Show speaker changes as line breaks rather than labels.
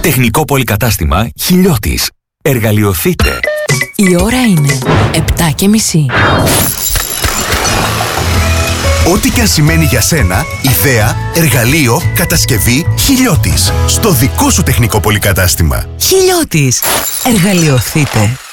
Τεχνικό πολυκατάστημα Χιλιώτης. Εργαλειοθείτε.
Η ώρα είναι 7:30.
Ό,τι και αν σημαίνει για σένα, ιδέα, εργαλείο, κατασκευή, Χιλιώτης. Στο δικό σου τεχνικό πολυκατάστημα.
Χιλιώτης. Εργαλειοθείτε.